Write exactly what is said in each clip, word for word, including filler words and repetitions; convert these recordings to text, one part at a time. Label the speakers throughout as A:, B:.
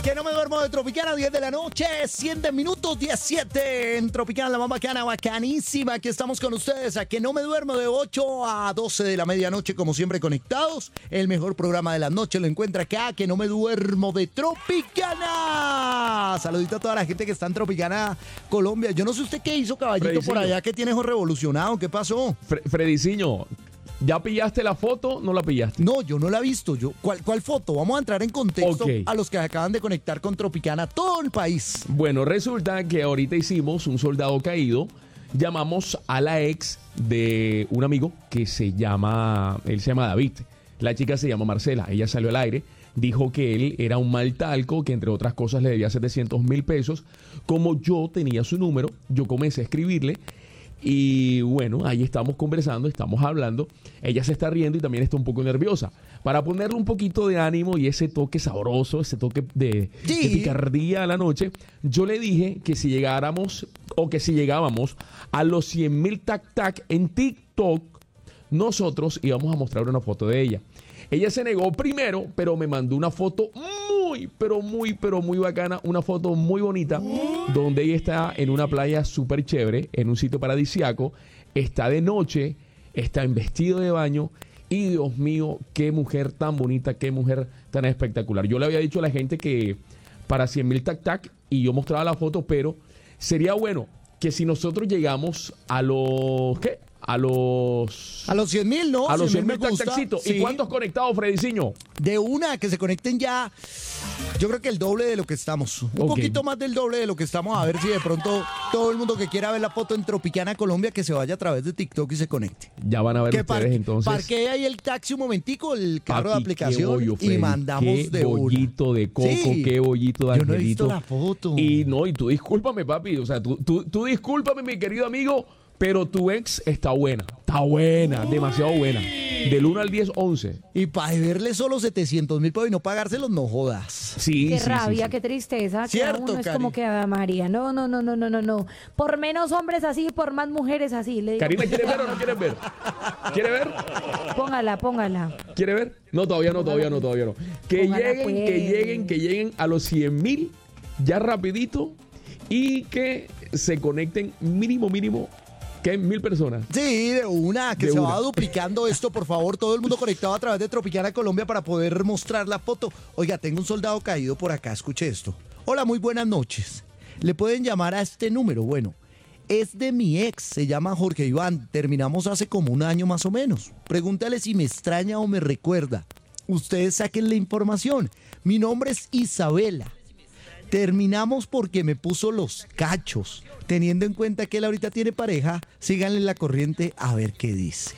A: Que no me duermo de Tropicana, diez de la noche, siete minutos, diecisiete en Tropicana, la más bacana, bacanísima. Aquí estamos con ustedes, a que no me duermo de ocho a doce de la medianoche, como siempre conectados. El mejor programa de la noche lo encuentra acá, que no me duermo de Tropicana. Saludito a toda la gente que está en Tropicana, Colombia. Yo no sé usted qué hizo, caballito,
B: Frediciño.
A: por allá, que tiene revolucionado, ¿qué pasó?
B: Fre- Frediciño, ¿ya pillaste la foto? ¿No la pillaste?
A: No, yo no la he visto. Yo, ¿cuál, ¿Cuál foto? Vamos a entrar en contexto
B: Ok.
A: a los que acaban de conectar con Tropicana, todo el país.
B: Bueno, resulta que ahorita hicimos un soldado caído. Llamamos a la ex de un amigo que se llama, él se llama David. La chica se llama Marcela. Ella salió al aire, dijo que él era un mal talco, que entre otras cosas le debía setecientos mil pesos. Como yo tenía su número, yo comencé a escribirle. Y bueno, ahí estamos conversando, estamos hablando. Ella se está riendo y también está un poco nerviosa. Para ponerle un poquito de ánimo y ese toque sabroso, ese toque de,
A: Sí.
B: de picardía a la noche, yo le dije que si llegáramos o que si llegábamos a los cien mil tac tac en TikTok, nosotros íbamos a mostrar una foto de ella. Ella se negó primero, pero me mandó una foto muy, pero muy, pero muy bacana. Una foto muy bonita, donde ella está en una playa súper chévere, en un sitio paradisiaco. Está de noche, está en vestido de baño. Y Dios mío, qué mujer tan bonita, qué mujer tan espectacular. Yo le había dicho a la gente que para cien mil tac tac, y yo mostraba la foto, pero sería bueno que si nosotros llegamos a los... ¿Qué? A los...
A: A los cien mil, ¿no?
B: A los cien
A: me
B: mil tac
A: gusta.
B: taccitos.
A: Sí.
B: ¿Y cuántos conectados, Frediciño?
A: De una, que se conecten ya. Yo creo que el doble de lo que estamos. Un
B: Ok.
A: poquito más del doble de lo que estamos. A ver si de pronto todo el mundo que quiera ver la foto en Tropicana, Colombia, que se vaya a través de TikTok y se conecte.
B: Ya van a ver
A: Que
B: ustedes
A: parque,
B: entonces.
A: parquee ahí el taxi un momentico, el carro de
B: Papi,
A: aplicación,
B: qué bollo,
A: y
B: Freddy,
A: mandamos
B: qué
A: de una.
B: bollito de coco,
A: Sí.
B: qué bollito de
A: Yo no he visto
B: angelito.
A: la foto.
B: Y no, y tú discúlpame, papi. O sea, tú, tú, tú discúlpame, mi querido amigo, pero tu ex está buena. Está buena, demasiado buena. Del uno al diez, once.
A: Y para verle solo setecientos mil pesos y no pagárselos, no jodas.
B: Sí,
C: Qué
B: sí,
C: rabia,
B: sí, sí.
C: qué tristeza.
A: Cierto,
C: Cada uno es
A: Cari.
C: como que Ave María. No, no, no, no, no, no, no. Por menos hombres así, por más mujeres así. Le digo,
B: Karina, ¿quieres ver o no quieres ver? ¿Quiere ver?
C: póngala, póngala.
B: ¿Quiere ver? No, todavía no, todavía no, todavía no. Que
C: Póngala,
B: lleguen,
C: pues.
B: que lleguen, que lleguen a los cien mil ya rapidito y que se conecten mínimo, mínimo, que mil personas.
A: Sí, de una, que
B: De
A: se
B: una.
A: va duplicando esto, por favor, todo el mundo conectado a través de Tropicana Colombia para poder mostrar la foto. Oiga, tengo un soldado caído por acá, escuche esto. Hola, muy buenas noches. Le pueden llamar a este número, bueno, es de mi ex, se llama Jorge Iván, terminamos hace como un año más o menos. Pregúntale si me extraña o me recuerda. Ustedes saquen la información. Mi nombre es Isabela. Terminamos porque me puso los cachos. Teniendo en cuenta que él ahorita tiene pareja, síganle la corriente a ver qué dice.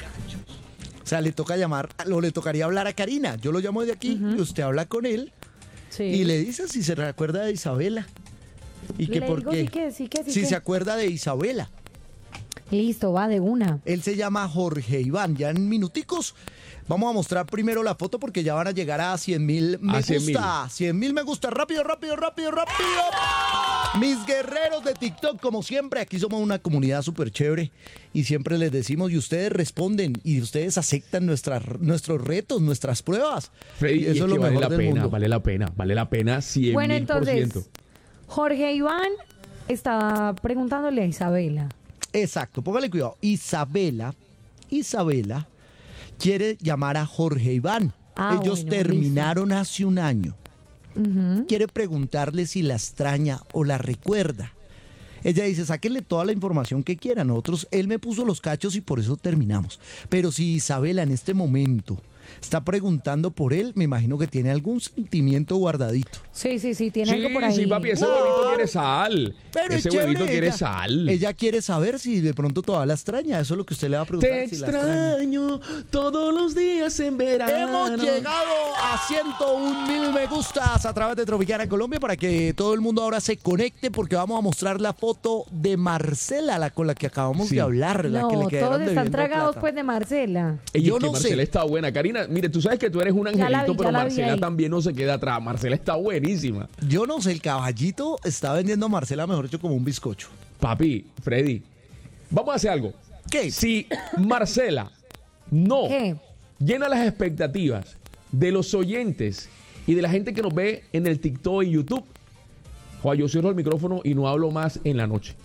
A: O sea, le toca llamar, o le tocaría hablar a Karina. Yo lo llamo de aquí y usted habla con él
C: Sí.
A: y le dice si se recuerda de Isabela. Y que
C: Le
A: por
C: digo
A: qué.
C: sí que, sí que, sí
A: si
C: que.
A: se acuerda de Isabela.
C: Listo, va de una.
A: Él se llama Jorge Iván. Ya en minuticos vamos a mostrar primero la foto porque ya van a llegar a cien mil me
B: A cien mil.
A: gusta. cien mil me gusta. Rápido, rápido, rápido, rápido. Mis guerreros de TikTok, como siempre, aquí somos una comunidad súper chévere y siempre les decimos y ustedes responden y ustedes aceptan nuestras, nuestros retos, nuestras pruebas.
B: Freddy,
A: y
B: y
A: eso
B: es
A: es lo
B: que vale
A: mejor
B: la
A: del
B: pena,
A: mundo.
B: vale la pena, vale la pena cien
C: Bueno,
B: mil por
C: entonces,
B: ciento.
C: Jorge Iván estaba preguntándole a Isabela.
A: Exacto, póngale cuidado. Isabela, Isabela quiere llamar a Jorge Iván.
C: Ah,
A: Ellos
C: bueno,
A: terminaron hace un año.
C: Ujú.
A: Quiere preguntarle si la extraña o la recuerda. Ella dice, sáquenle toda la información que quiera. Nosotros, él me puso los cachos y por eso terminamos. Pero si Isabela en este momento está preguntando por él, me imagino que tiene algún sentimiento guardadito.
C: Sí, sí, sí, tiene
B: Sí,
C: algo por ahí.
B: sí, papi, ese
A: No.
B: huevito quiere sal.
A: Pero
B: ese
A: es chévere,
B: huevito quiere
A: ella-
B: sal.
A: Ella quiere saber si de pronto todavía la extraña. Eso es lo que usted le va a preguntar.
B: Te
A: si la extraña.
B: extraño todos los días en verano.
A: Hemos llegado a ciento un mil me gustas a través de Tropicana Colombia para que todo el mundo ahora se conecte porque vamos a mostrar la foto de Marcela, la con la que acabamos
B: Sí.
A: de hablar, la
C: No,
A: que le quedaron
C: todos están
A: debiendo
C: tragados
A: plata.
C: pues de Marcela.
B: Ey,
A: Yo
B: es que
A: no
B: Marcela
A: sé.
B: está buena. Karina, mire, tú sabes que tú eres un
C: Ya la vi,
B: angelito,
C: ya
B: pero
C: la vi
B: Marcela
C: ahí.
B: también no se queda atrás. Marcela está buenísima.
A: Yo no sé, el caballito está vendiendo a Marcela, mejor dicho, como un bizcocho.
B: Papi, Freddy, vamos a hacer algo.
A: ¿Qué?
B: Si Marcela no
C: ¿Qué?
B: llena las expectativas de los oyentes y de la gente que nos ve en el TikTok y YouTube. Joder, yo cierro el micrófono y no hablo más en la noche.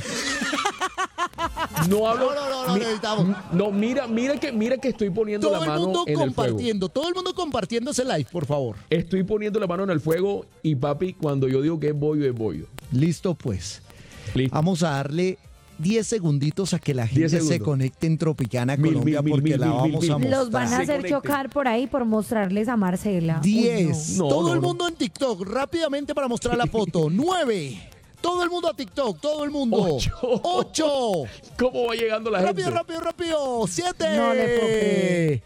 B: No hablo.
A: No, no, no, no,
B: mi-
A: necesitamos.
B: no, mira, mira que, mira que estoy poniendo
A: Todo
B: la
A: el
B: mano
A: mundo
B: en el fuego.
A: compartiendo, todo el mundo compartiendo ese live, por favor.
B: Estoy poniendo la mano en el fuego y papi, cuando yo digo que es bollo, es bollo.
A: Listo, pues.
B: Listo.
A: Vamos a darle diez segunditos a que la gente se
B: segundos.
A: conecte en Tropicana,
B: Mil,
A: Colombia,
B: mil,
A: porque
B: mil,
A: la
B: mil,
A: vamos
B: mil,
A: a
B: mil.
A: mostrar.
C: Los van a
B: Se
C: hacer
B: conecten.
C: chocar por ahí por mostrarles a Marcela. Uy,
A: diez.
B: no.
A: Todo
B: No,
A: el
B: no,
A: mundo en TikTok, rápidamente para mostrar la foto. nueve. Todo el mundo a TikTok, todo el mundo.
B: Ocho.
A: ocho.
B: ¿Cómo va llegando la
A: Rápido,
B: gente?
A: rápido, rápido. siete.
C: No le puedo creer.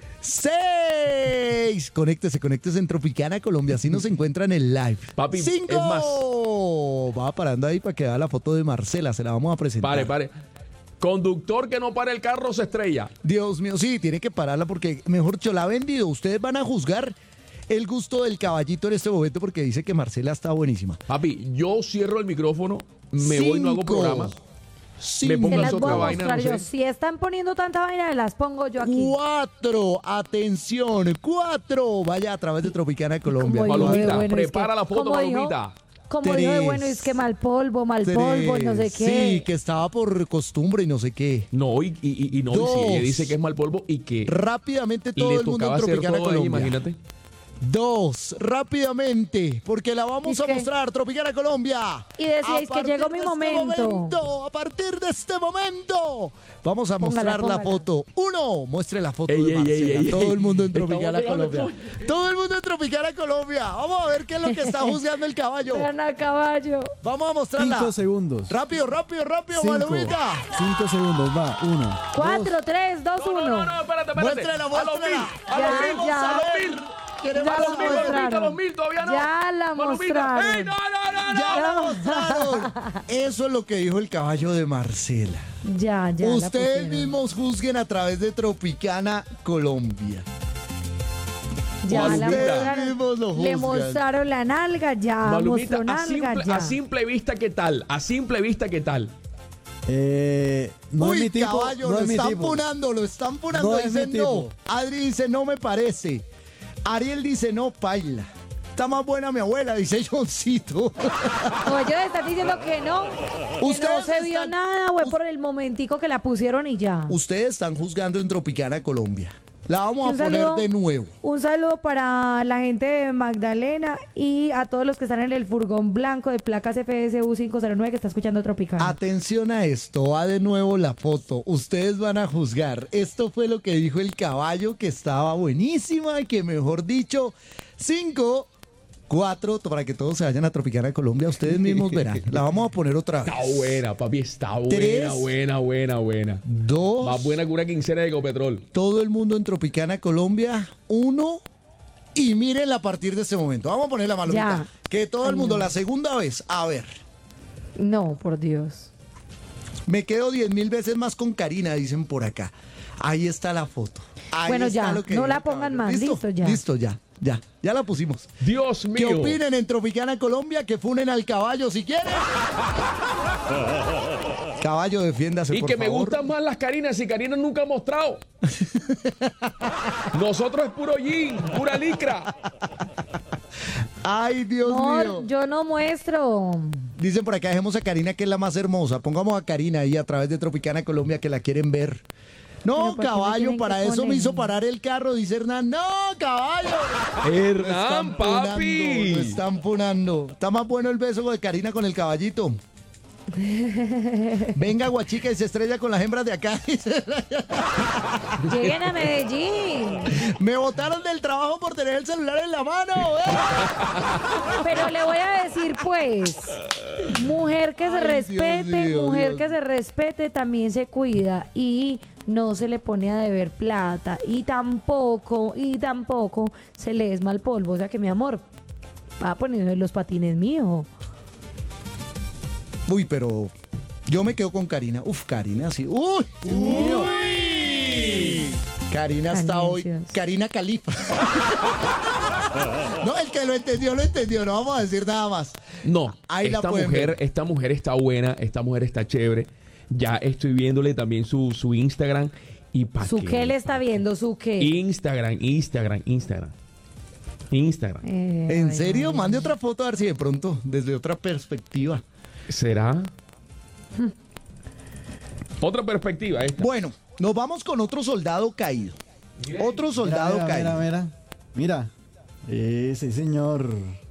A: seis. Conéctese, conéctese en Tropicana, Colombia. Así nos encuentran en el live.
B: Papi,
A: cinco.
B: es más.
A: Va parando ahí para que vea la foto de Marcela. Se la vamos a presentar.
B: Pare, pare. Conductor que no pare el carro se estrella.
A: Dios mío, sí, tiene que pararla porque, mejor dicho, la ha vendido. Ustedes van a juzgar el gusto del caballito en este momento porque dice que Marcela está buenísima.
B: Papi, yo cierro el micrófono, me voy, no hago
A: Cinco.
B: programa.
A: Cinco.
B: Me pongo
C: Se
B: Pónganse
C: las voy
B: otra
C: a
B: vaina,
C: mostrar
B: no
C: yo.
B: sé.
C: Si están poniendo tanta vaina, las pongo yo aquí.
A: Cuatro, atención, cuatro. Vaya a través de Tropicana Colombia.
C: Como dijo de
B: Palomita,
C: bueno, es
B: prepara
C: que-
B: la foto,
C: como dijo-
B: Palomita.
C: Como dijo de
A: Tres.
C: bueno, es que mal polvo, mal
A: Tres.
C: polvo, no sé qué.
A: Sí, que estaba por costumbre y no sé qué.
B: No, y, y, y no, y
A: Dos.
B: si ella dice que es mal polvo y que
A: Rápidamente todo
B: le
A: el mundo en
B: tocaba hacer
A: Tropicana
B: todo ahí,
A: Colombia.
B: imagínate.
A: Dos, rápidamente, porque la vamos
C: ¿Y
A: a
C: qué?
A: mostrar, Tropicana Colombia.
C: Y decíais
A: A
C: que llegó
A: partir
C: mi
A: de este
C: momento.
A: A partir de este momento, vamos a
C: Póngala,
A: mostrar la
C: póngala.
A: foto. Uno, muestre la foto
B: Ey,
A: de
B: ey,
A: Marcela.
B: ey, ey,
A: todo
B: ey.
A: el mundo en
B: Estamos
A: Tropicana
B: llegando,
A: Colombia. Todo el mundo en Tropicana Colombia. Vamos a ver qué es lo que está juzgando el caballo.
C: Vean a caballo.
A: Vamos a mostrarla.
D: Cinco segundos.
A: Rápido, rápido, rápido,
D: Cinco.
A: Malumita.
D: Cinco segundos, va. Uno.
C: Cuatro, tres, dos,
B: No, no, no,
C: uno.
B: no, espérate, espérate.
A: Muéstrela,
B: A los
A: muéstrela.
B: mil, a los
C: Ya,
B: mil,
C: ya.
B: a los mil.
A: Queremos
C: Ya
B: A
C: la
B: los mil,
A: saber.
B: Palomita, a los
C: mostraron.
B: mil, todavía no.
C: Ya la
B: Palomita.
C: mostraron.
B: ¡Ey, no, no, no, no!
A: Ya la mostraron. Eso es lo que dijo el caballo de Marcela.
C: Ya, ya. la
A: Ustedes
C: pusieron.
A: mismos juzguen a través de Tropicana Colombia.
C: Ya la
B: Ustedes
C: mostraron.
A: mismos lo
C: Le
A: juzgan.
C: mostraron la nalga, ya.
B: Malumita,
C: Mostró
B: a
C: nalga,
B: simple,
C: ya.
B: a simple vista, ¿qué tal? A simple vista, ¿qué tal?
D: Eh, no
A: Uy,
D: es mi tipo.
A: caballo,
D: no
A: lo
D: es mi
A: están
D: tipo.
A: punando, lo están punando.
D: No es mi
A: Dicen no.
D: tipo.
A: Adri dice no me parece. Ariel dice no, paila. Está más buena mi abuela, dice Johncito.
C: Como ellos están diciendo que no, que no
A: Ustedes
C: se vio
A: están-
C: nada, güey, por el momentico que la pusieron y ya.
A: Ustedes están juzgando en Tropicana Colombia. La vamos a
C: Un
A: poner
C: saludo.
A: de nuevo.
C: Un saludo para la gente de Magdalena y a todos los que están en el furgón blanco de placas F S U cinco cero nueve que está escuchando Tropicana.
A: Atención a esto, va de nuevo la foto. Ustedes van a juzgar. Esto fue lo que dijo el caballo, que estaba buenísima y que mejor dicho, cinco, cuatro, para que todos se vayan a Tropicana Colombia. Ustedes mismos verán. La vamos a poner otra vez.
B: Está buena, papi, está buena,
A: Tres.
B: buena, buena, buena.
A: Dos.
B: Más buena que una quincena de Ecopetrol.
A: Todo el mundo en Tropicana Colombia. Uno. Y mírenla a partir de este momento. Vamos a poner la malomita.
C: Ya.
A: Que todo el
C: Ay,
A: mundo,
C: no.
A: la segunda vez. A ver.
C: No, por Dios.
A: Me quedo diez mil veces más con Karina, dicen por acá. Ahí está la foto. Ahí
C: Bueno,
A: está
C: ya,
A: lo que
C: no
A: dijo
C: la
A: el
C: pongan
A: caballo.
C: más, listo, ya.
A: Listo, ya, ya. Ya la pusimos.
B: Dios
A: ¿Qué
B: mío.
A: opinen en Tropicana Colombia? Que funen al caballo si quieren. Caballo, defiéndase,
B: Y
A: por
B: que me
A: favor.
B: gustan más las Karinas y Karina nunca ha mostrado. Nosotros es puro jean, pura licra.
A: Ay, Dios
C: Amor,
A: mío.
C: yo no muestro.
A: Dicen por acá, dejemos a Karina, que es la más hermosa. Pongamos a Karina ahí a través de Tropicana Colombia, que la quieren ver.
C: Pero
A: No,
C: ¿por qué me
A: caballo,
C: tienen
A: para
C: que
A: eso me
C: poner?
A: hizo parar el carro, dice Hernán. No, caballo. Lo
B: Hernán,
A: están punando,
B: papi.
A: lo están punando. Está más bueno el beso de Karina con el caballito. Venga, guachica, y se estrella con las hembras de acá.
C: Lleguen a Medellín.
A: Me botaron del trabajo por tener el celular en la mano. ¿eh?
C: Pero le voy a decir, pues, mujer que se
A: Ay,
C: respete,
A: Dios mío,
C: mujer
A: Dios
C: que se respete también se cuida y no se le pone a deber plata y tampoco, y tampoco se le es mal polvo. O sea que, mi amor, va poniendo los patines mío.
A: Uy, pero yo me quedo con Karina. Uf, Karina, sí. Uy, Dios mío. Karina está hoy.
C: Anuncios.
A: Karina Califa. No, el que lo entendió, lo entendió. No vamos a decir nada más.
B: No,
A: Ahí la
B: esta
A: pueden
B: mujer,
A: ver.
B: esta mujer está buena, esta mujer está chévere. Ya estoy viéndole también su, su Instagram y pa'
C: ¿Su
B: qué.
C: qué le está viendo? ¿Su qué?
B: Instagram, Instagram, Instagram. Instagram.
C: Eh,
A: ¿En
C: ay,
A: serio?
C: ay,
A: Mande
C: ay.
A: otra foto a ver si de pronto, desde otra perspectiva.
B: ¿Será? Otra perspectiva esta.
A: Bueno, nos vamos con otro soldado caído. Otro soldado
D: mira,
A: caído.
D: mira, mira, mira. Ese señor.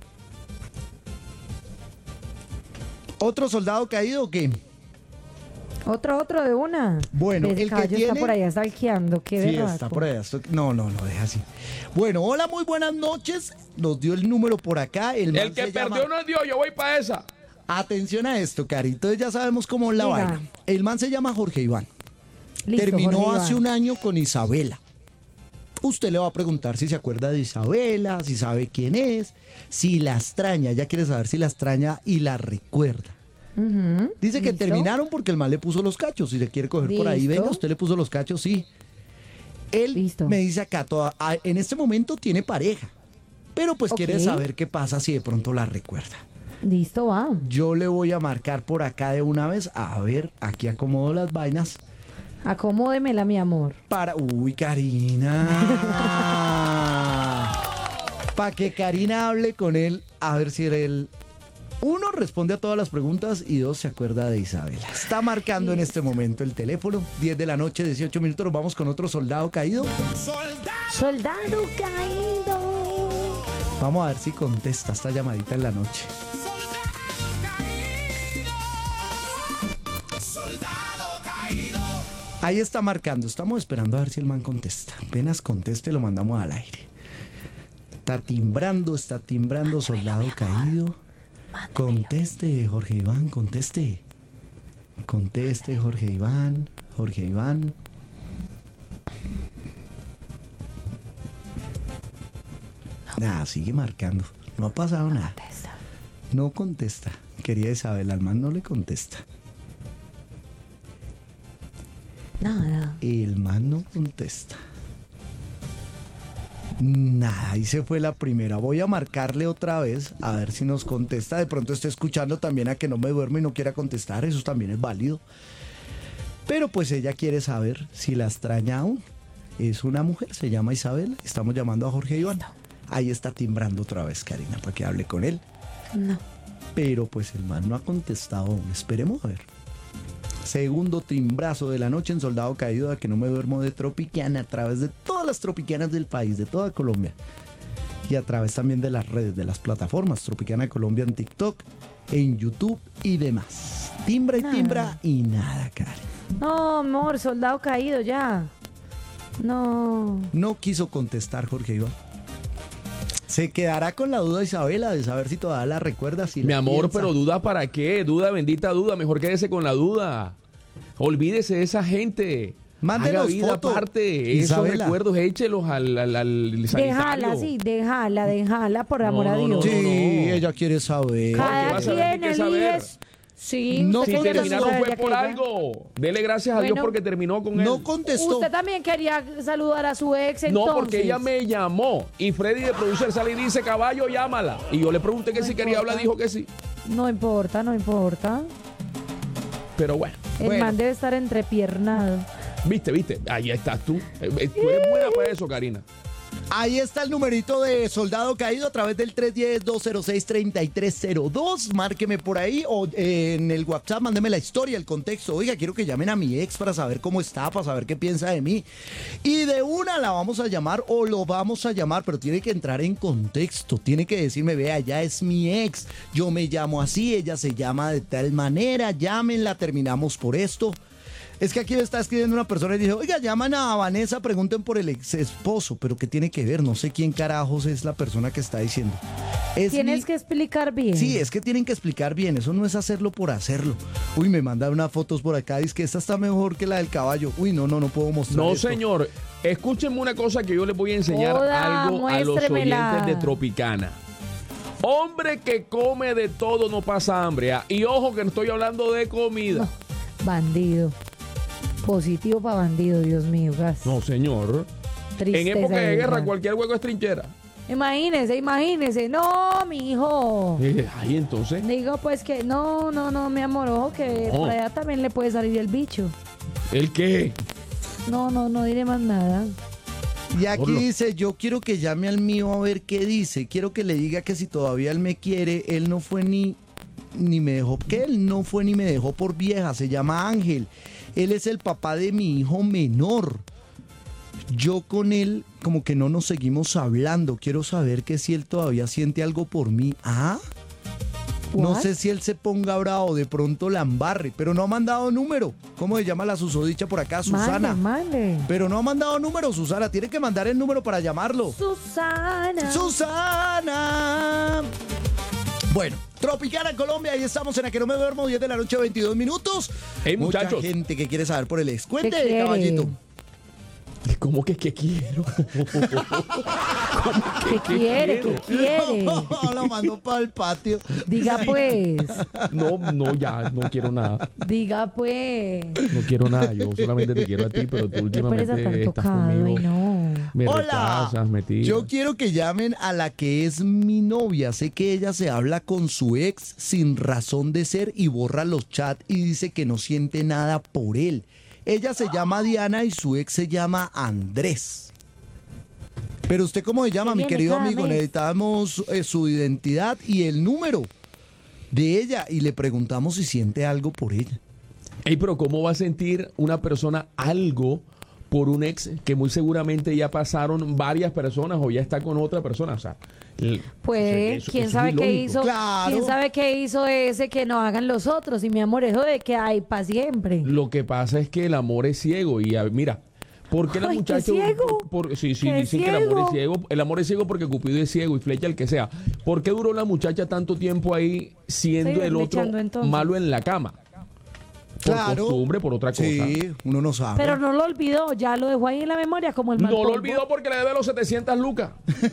A: ¿Otro soldado caído o qué?
C: Otro, otro de una.
A: Bueno,
C: Ese
A: el que
C: caballo
A: tiene-
C: está por allá stalkeando. Qué
A: Sí,
C: berraco.
A: está por allá. esto- No, no, no, deja así. Bueno, hola, muy buenas noches. Nos dio el número por acá. El, man
B: El que
A: se
B: perdió
A: llama-
B: no es Dios, yo voy para esa.
A: Atención a esto, Carito. Ya sabemos cómo es la
C: Diga.
A: vaina. El man se llama Jorge Iván.
C: Listo,
A: Terminó
C: Jorge
A: hace
C: Iván.
A: un año con Isabela. Usted le va a preguntar si se acuerda de Isabela, si sabe quién es, si la extraña. Ella quiere saber si la extraña y la recuerda.
C: Ujú,
A: Dice que
C: ¿listo?
A: terminaron porque el man le puso los cachos. Si le quiere coger por ahí,
C: Listo.
A: venga, usted le puso los cachos, sí. Él
C: Listo.
A: me dice acá, toda- a- en este momento tiene pareja, pero pues quiere
C: Ok.
A: saber qué pasa si de pronto la recuerda.
C: Listo, va.
A: Yo le voy a marcar por acá de una vez, a ver, aquí acomodo las vainas
C: Acomódemela, mi amor.
A: para... Uy, Karina. Para que Karina hable con él, a ver si él... Uno, responde a todas las preguntas y dos, se acuerda de Isabela. Está marcando en este momento el teléfono, diez de la noche, dieciocho minutos, nos vamos con otro soldado caído.
C: Soldado caído.
A: Vamos a ver si contesta esta llamadita en la noche. Ahí está marcando, estamos esperando a ver si el man contesta. Apenas conteste lo mandamos al aire. Está timbrando, está timbrando, soldado caído. Conteste, Jorge Iván, conteste. Conteste, Jorge Iván, Jorge Iván. Nada, sigue marcando. No ha pasado nada. No contesta. Quería Isabel, al man no le contesta.
C: Nada.
A: El man no contesta. Nada, ahí se fue la primera. Voy a marcarle otra vez a ver si nos contesta. De pronto esté escuchando también a que no me duerme y no quiera contestar. Eso también es válido. Pero pues ella quiere saber si la extraña aún. Es una mujer, se llama Isabel. Estamos llamando a Jorge Iván. Ahí está timbrando otra vez, Karina, para que hable con él.
C: No.
A: Pero pues el man no ha contestado aún. Esperemos a ver. Segundo timbrazo de la noche en Soldado Caído, a que no me duermo, de Tropicana, a través de todas las tropicanas del país, de toda Colombia. Y a través también de las redes, de las plataformas Tropicana Colombia en TikTok, en YouTube y demás. Timbra y
C: Nada.
A: timbra y nada, Karen.
C: No, amor, soldado caído ya. No.
A: No quiso contestar Jorge Iván. Se quedará con la duda Isabela de saber si todavía la recuerda. Si
B: Mi
A: la
B: amor,
A: piensa.
B: pero duda para qué, duda, bendita duda, mejor quédese con la duda. Olvídese de esa gente.
A: Mándenos
B: Haga vida
A: foto,
B: aparte, esos
A: Isabela.
B: recuerdos, échelos al, al, al sanitario.
C: Déjala, sí, déjala, déjala, por amor
B: No,
C: a
B: no,
C: Dios.
A: Sí,
B: no, no.
A: ella quiere saber.
C: Cada
B: vas a ver,
C: quien
B: hay que saber.
C: elige. Sí,
A: No,
C: usted
B: Si
A: ¿cómo
C: quería
A: contestó?
B: terminaron
C: saludar
B: fue
C: ya
B: por
C: que ella-
B: algo. Dele gracias a Dios
C: Bueno.
B: porque terminó con él.
A: No contestó.
C: Usted también quería saludar a su ex, entonces.
B: No, porque ella me llamó y Freddy de producer sale y dice, caballo, llámala. Y yo le pregunté que
C: No
B: si quería
C: importa.
B: hablar, dijo que sí.
C: No importa, no importa.
B: Pero bueno,
C: El
A: Bueno.
C: man debe estar entrepiernado.
B: viste, viste, ahí estás tú. Eh, eh, Tú eres buena para eso, Karina.
A: Ahí está el numerito de Soldado Caído a través del tres uno cero, dos cero seis, tres tres cero dos. Márqueme por ahí o eh, en el WhatsApp, mándeme la historia, el contexto. Oiga, quiero que llamen a mi ex para saber cómo está, para saber qué piensa de mí. Y de una la vamos a llamar o lo vamos a llamar, pero tiene que entrar en contexto. Tiene que decirme, vea, ya es mi ex. Yo me llamo así, ella se llama de tal manera. Llámenla, terminamos por esto. Es que aquí me está escribiendo una persona y dice, oiga, llaman a Vanessa, pregunten por el ex esposo, pero ¿qué tiene que ver? No sé quién carajos es la persona que está diciendo. Es
C: Tienes
A: mi-
C: que explicar bien.
A: Sí, es que tienen que explicar bien, eso no es hacerlo por hacerlo. Uy, me mandan unas fotos por acá, dice que esta está mejor que la del caballo. Uy, no, no, no puedo mostrar
B: No,
A: esto.
B: señor. Escúchenme una cosa que yo les voy a enseñar
C: Hola,
B: algo a los
C: muéstremela.
B: oyentes de Tropicana. Hombre que come de todo no pasa hambre. ¿ah? Y ojo que no estoy hablando de comida.
C: Bandido. Positivo para bandido, Dios mío. gas.
B: No, señor.
C: Tristeza
B: En época de
C: de
B: guerra
C: verdad.
B: cualquier hueco es trinchera.
C: Imagínese, imagínese. No, mi hijo.
B: Eh, Ahí entonces.
C: Digo, pues que no, no, no, mi amor, ojo, que
B: No.
C: por allá también le puede salir el bicho.
B: ¿El qué?
C: No, no, no diré más nada.
A: Y aquí
B: Por lo-
A: dice, yo quiero que llame al mío a ver qué dice. Quiero que le diga que si todavía él me quiere, él no fue ni, ni me dejó, que él no fue ni me dejó por vieja. Se llama Ángel. Él es el papá de mi hijo menor. Yo con él como que no nos seguimos hablando. Quiero saber que si él todavía siente algo por mí. ¿Ah? No
C: What?
A: sé si él se ponga bravo, de pronto la embarre, pero no ha mandado número. ¿Cómo se llama la susodicha por acá? Susana.
C: Mande, mande.
A: Pero no ha mandado número, Susana. Tiene que mandar el número para llamarlo.
C: Susana.
A: Susana. Bueno, Tropicana Colombia, ahí estamos en A Que No Me Duermo, diez de la noche, veintidós minutos.
B: Hey,
A: Mucha
B: muchachos.
A: gente que quiere saber por el ex.
C: ¿Qué
A: Cuente,
C: quiere?
A: caballito.
B: ¿Cómo que qué quiero?
C: ¿Qué quiere? ¿Qué quiere?
A: Lo mandó para el patio.
C: Diga pues.
B: No, no, ya, no quiero nada.
C: Diga pues.
B: No quiero nada. Yo solamente te quiero a ti, pero tú
C: Qué
B: últimamente
C: pereza tan
B: estás
C: tocado.
B: conmigo.
C: Ay, no.
B: Me
A: Hola.
B: retrasas, me tiras.
A: Yo quiero que llamen a la que es mi novia. Sé que ella se habla con su ex sin razón de ser y borra los chats y dice que no siente nada por él. Ella se llama Diana y su ex se llama Andrés. Pero usted, ¿cómo se llama,
C: ¿Qué
A: mi
C: viene
A: querido
C: cada
A: amigo?
C: mes?
A: Necesitamos eh, su identidad y el número de ella y le preguntamos si siente algo por ella.
B: Ey, pero ¿cómo va a sentir una persona algo por un ex que muy seguramente ya pasaron varias personas o ya está con otra persona? O sea, el-
C: Pues,
B: eso-
C: ¿quién
B: eso es
C: sabe qué
B: ilógico.
C: hizo?
A: Claro.
C: ¿Quién sabe qué hizo ese que no hagan los otros? Y mi amor, eso de que hay para siempre.
B: Lo que pasa es que el amor es ciego y a- mira, ¿por qué la
C: Ay,
B: muchacha?
C: ¿qué ciego?
B: por- sí, sí,
C: ¿Qué
B: dicen que el amor
C: ciego?
B: es ciego. El amor es ciego porque Cupido es ciego y flecha el que sea. ¿Por qué duró la muchacha tanto tiempo ahí siendo
C: Sí,
B: el otro
C: flechando entonces.
B: malo en la cama? Por
A: Claro.
B: costumbre, por otra cosa.
A: Sí, uno no sabe.
C: Pero no lo olvidó, ya lo dejó ahí en la memoria como el mal
B: No lo
C: polvo.
B: olvidó porque le debe los setecientas lucas.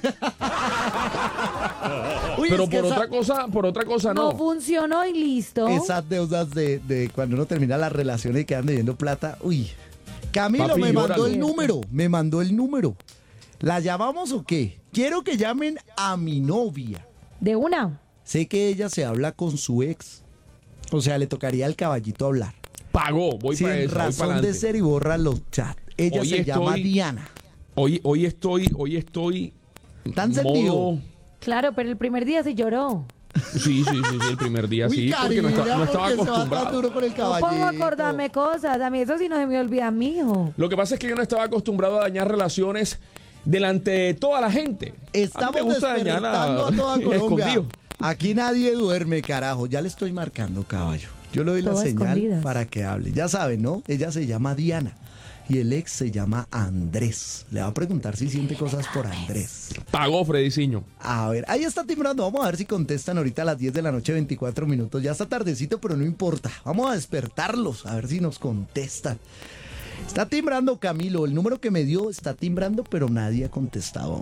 A: Uy,
B: Pero
A: es que
B: por
A: esa-
B: otra cosa, por otra cosa
C: No
B: no.
C: funcionó y listo.
A: Esas deudas de, de cuando uno termina las relaciones y quedan debiendo plata. Uy. Camilo
B: Papi,
A: me mandó
B: llórale.
A: el número. Me mandó el número. ¿La llamamos o qué? Quiero que llamen a mi novia.
C: De una.
A: Sé que ella se habla con su ex. O sea, le tocaría al caballito hablar.
B: Pagó, voy
A: Sin
B: para eso, voy
A: razón
B: para
A: de
B: adelante.
A: ser y borra los chats. Ella
B: Hoy
A: se llama
B: estoy-
A: Diana.
B: Hoy, hoy estoy, hoy estoy.
A: Tan sentido.
B: modo-
C: Claro, pero el primer día sí lloró.
B: Sí, sí, sí, sí, el primer día
A: Uy,
B: sí, porque no,
A: Karina,
B: está- no estaba
A: porque se va tan
B: acostumbrado.
A: duro con el
C: No
A: caballito.
C: puedo acordarme cosas. A mí eso sí no se me olvida, mijo.
B: Lo que pasa es que yo no estaba acostumbrado a dañar relaciones delante de toda la gente.
A: Estamos
B: a mí me gusta dañarla
A: despertando a toda Colombia.
B: escondido.
A: Aquí nadie duerme, carajo. Ya le estoy marcando, caballo. Yo le doy la
C: Todo a
A: señal
C: escondidas.
A: para que hable. Ya saben, ¿no? Ella se llama Diana y el ex se llama Andrés. Le va a preguntar si siente cosas por Andrés.
B: Pagó Frediciño.
A: A ver, ahí está timbrando. Vamos a ver si contestan ahorita a las diez de la noche, veinticuatro minutos. Ya está tardecito, pero no importa. Vamos a despertarlos, a ver si nos contestan. Está timbrando Camilo. El número que me dio está timbrando, pero nadie ha contestado.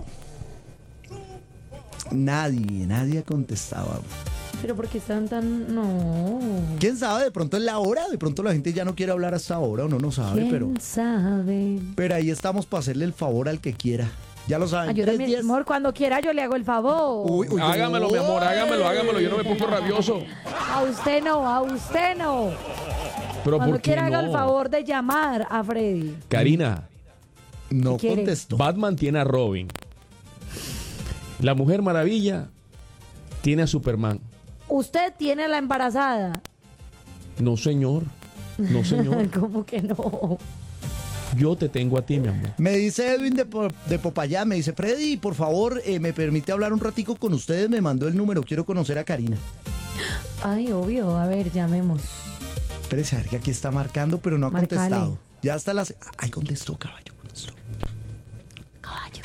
A: Nadie, nadie ha contestado.
C: Pero porque están tan... No.
A: ¿Quién sabe? De pronto es la hora. De pronto la gente ya no quiere hablar hasta ahora o no no sabe,
C: ¿Quién
A: pero,
C: sabe?
A: pero ahí estamos para hacerle el favor al que quiera. Ya lo saben.
C: Ayúdame,
A: tres diez.
C: amor, cuando quiera yo le hago el favor.
A: Uy, uy,
B: Hágamelo, mi amor, hágamelo, hágamelo. Yo no me pongo rabioso.
C: A usted no, a usted no.
B: Pero
C: Cuando
B: ¿por qué
C: quiera haga el
B: no?
C: favor de llamar a Freddy.
B: Karina,
A: No
C: ¿Qué quiere?
A: contestó.
B: Batman tiene a Robin. La Mujer Maravilla tiene a Superman.
C: Usted tiene a la embarazada.
B: No, señor. No, señor.
C: ¿Cómo que no?
B: Yo te tengo a ti, mi amor.
A: Me dice Edwin de, Po- de Popayán, me dice, Freddy, por favor, eh, me permite hablar un ratico con ustedes, me mandó el número, quiero conocer a Karina.
C: Ay, obvio. A ver, llamemos.
A: Espérese, a ver que aquí está marcando, pero no ha
C: Márcale.
A: contestado. Ya hasta las... Ay, contestó, caballo, contestó.
C: Caballo.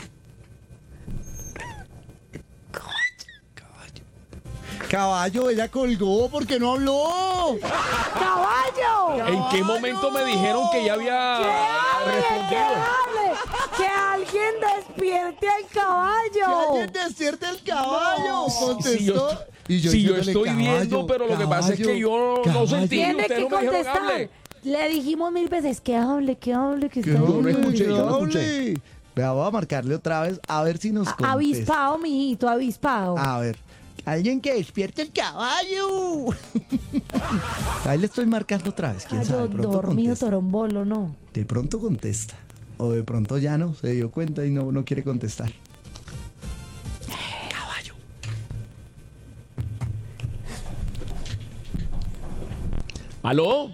A: Caballo, ella colgó porque no habló.
C: ¡Caballo!
B: ¿En qué momento me dijeron que ya había
C: ¡Que hable! ¡Que
B: respondido?
C: hable! ¡Que alguien despierte al
A: Que
C: caballo!
A: alguien despierte el caballo. Contestó.
B: Si yo,
A: Y yo
B: si yo
A: diciéndole,
B: estoy
A: "Caballo,
B: viendo, pero lo que pasa es que yo no
A: caballo".
B: sentí.
C: Tiene
B: Ustedes
C: que
B: no me dijeron
C: contestar.
B: hable.
C: Le dijimos mil veces que hable, que hable, que
A: Que
C: está
B: no
C: bien.
B: escuché, yo no
A: hable.
B: escuché.
A: Vea, voy a marcarle otra vez a ver si nos
C: A-
A: contesta.
C: Avispado, mijito, avispado.
A: A ver. Alguien que despierte el caballo. Ahí le estoy marcando otra vez. ¿Quién sabe?
C: Caballo
A: De pronto
C: dormido,
A: contesta.
C: torombolo, ¿no?
A: De pronto contesta. O de pronto ya no, se dio cuenta y no, no quiere contestar. Caballo.
B: ¿Aló?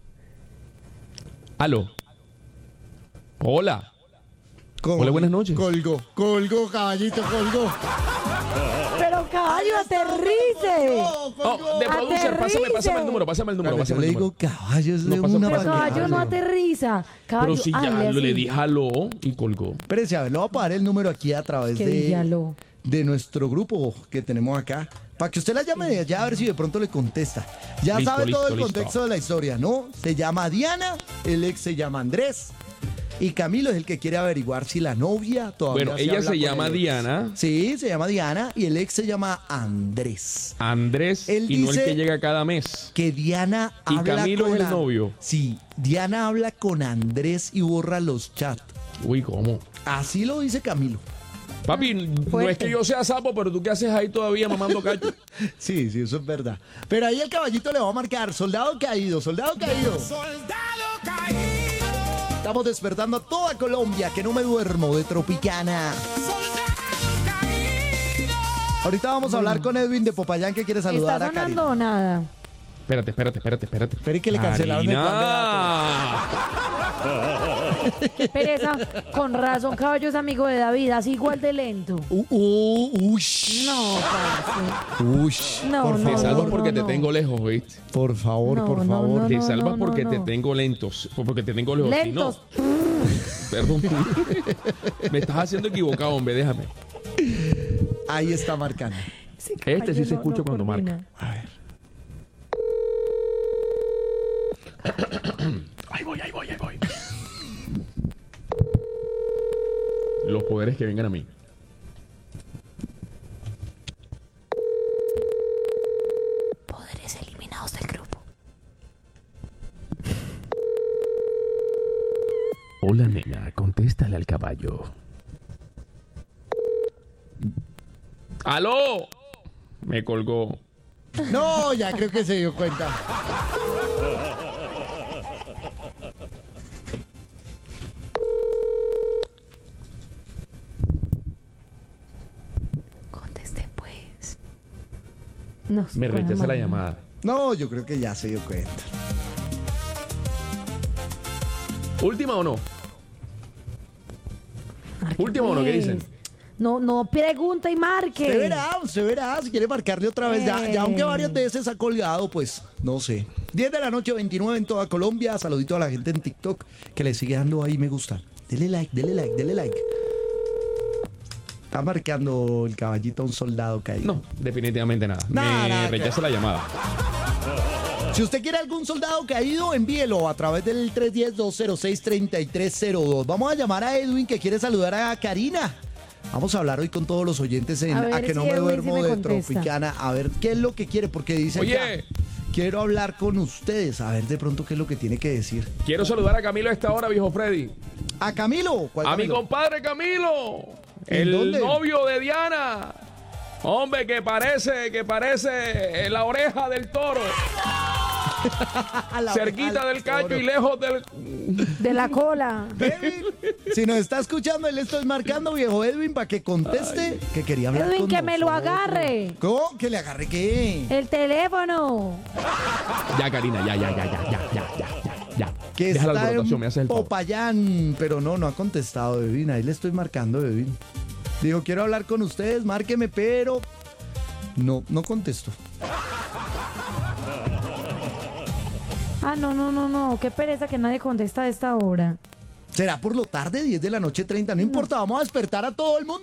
B: ¿Aló? Hola.
A: Col-
B: Hola, buenas noches.
A: Colgó, colgó, caballito, colgó.
C: Pero caballo, aterrice.
B: Oh, de producer, pásame, pásame el número, pásame el número,
A: Claro, yo
B: pásame
A: le
B: el
A: digo
B: número.
A: caballo, es
B: No
A: de
B: pasa
A: una
B: por
C: Pero
B: aquí.
A: para que
C: caballo no
A: hable.
C: aterriza. Caballo,
B: Pero si ya
C: hazle
B: lo le
C: así.
B: dije aló y colgó.
A: Espérese, a ver, le voy a pagar el número aquí a través
C: Que
A: de,
C: dígalo.
A: de nuestro grupo que tenemos acá. Para que usted la llame de allá a ver si de pronto le contesta. Ya
B: Listo,
A: sabe
B: listo,
A: todo el
B: listo.
A: contexto de la historia, ¿no? Se llama Diana, el ex se llama Andrés. Y Camilo es el que quiere averiguar si la novia todavía
B: Bueno,
A: se
B: ella
A: habla
B: se
A: con
B: llama
A: el ex.
B: Diana.
A: Sí, se llama Diana y el ex se llama Andrés.
B: Andrés
A: Él
B: y no el
A: dice-
B: que llega cada mes.
A: Que Diana
B: Y
A: habla
B: Camilo
A: con
B: es el
A: An-
B: novio.
A: Sí, Diana habla con Andrés y borra los chats.
B: Uy, ¿cómo?
A: Así lo dice Camilo.
B: Papi, no es
C: Fuerte.
B: que yo sea sapo, pero tú qué haces ahí todavía mamando cacho.
A: Sí, sí, eso es verdad. Pero ahí el caballito le va a marcar, soldado caído, soldado caído. Estamos despertando a toda Colombia, que no me duermo, de Tropicana. Ahorita vamos a hablar con Edwin de Popayán, que quiere saludar
C: ¿Está
A: a Karina.
C: sonando o nada?
B: Espérate, espérate, espérate, espérate.
A: Espere que le cancelaron el plan de datos.
B: Karina.
C: Pereza, con razón, caballo es amigo de David, así igual de lento.
A: Uh, uh, ush.
C: No, parce.
A: Ush.
C: No,
A: por
C: no,
B: Te
A: favor,
B: salvas
C: no,
B: porque
C: no.
B: te tengo lejos, ¿viste?
A: por favor,
C: No,
A: por
C: no,
A: favor.
C: no,
B: Te
C: no,
B: salvas
C: no,
B: porque te
C: no.
B: tengo lentos. Porque te tengo lejos. Si no,
C: Lentos.
B: perdón. Me estás haciendo equivocado, hombre, déjame.
A: Ahí está marcando.
C: Ese
B: Este sí
C: caballo
B: se
C: no-
B: escucha
C: no
B: cuando
C: coordina.
B: marca.
A: A ver.
B: Ahí voy, ahí voy, ahí voy. Los poderes que vengan a mí.
C: Poderes eliminados del grupo.
B: Hola, nena, contéstale al caballo. ¡Aló! Me colgó.
A: No, ya creo que se dio cuenta.
C: Conteste, pues. No,
B: Me
C: buena
B: rechaza la
C: mano.
B: llamada.
A: No, yo creo que ya se dio cuenta.
B: ¿Última o no?
C: Marque,
B: Último, ¿no? ¿Qué
C: pues.
B: dicen?
C: No, no pregunta y marque.
A: Se verá, se verá. Si quiere marcarle otra vez, ya, ya aunque varias veces ha colgado, pues no sé. diez de la noche, veintinueve en toda Colombia. Saludito a la gente en TikTok que le sigue dando ahí me gusta. Dele like, dele like, dele like. Está marcando el caballito a un soldado caído.
B: No, definitivamente nada.
A: Nada,
B: Me
A: nada,
B: rechaza
A: que-
B: la llamada.
A: Si usted quiere algún soldado caído, envíelo a través del tres uno cero, dos cero seis, tres tres cero dos. Vamos a llamar a Edwin que quiere saludar a Karina. Vamos a hablar hoy con todos los oyentes en
C: A
A: A,
C: ver
A: que no
C: si
A: me
C: Edwin
A: duermo
C: sí me
A: de
C: contesta.
A: Tropicana. A ver qué es lo que quiere, porque dice
B: Oye.
A: ya, quiero hablar con ustedes. A ver de pronto qué es lo que tiene que decir.
B: Quiero saludar a Camilo a esta hora, viejo Freddy.
A: A Camilo. ¿Cuál
B: A mi
A: Camilo?
B: compadre Camilo.
A: ¿En
B: El
A: dónde?
B: novio de Diana. Hombre, que parece, que parece la oreja del toro.
A: A la
B: Cerquita
A: oreja
B: del cacho
A: toro.
B: y lejos del...
C: De la cola.
A: Edwin, si nos está escuchando, le estoy marcando, viejo Edwin, para que conteste que quería hablar
C: Edwin,
A: con
C: que me lo
A: nosotros.
C: agarre.
A: ¿Cómo? ¿Que le agarre qué?
C: El teléfono.
B: Ya, Karina, ya, ya, ya, ya, ya, ya, ya, ya, ya.
A: Que
B: Deja la
A: está
B: alborotación,
A: en
B: me haces el favor.
A: Popayán, pero no, no ha contestado, Edwin. Ahí le estoy marcando, Edwin. Digo, quiero hablar con ustedes, márqueme, pero no, no contesto.
C: Ah, no, no, no, no. Qué pereza que nadie contesta a esta hora.
A: ¿Será por lo tarde, diez de la noche, treinta? No importa, vamos a despertar a todo el mundo.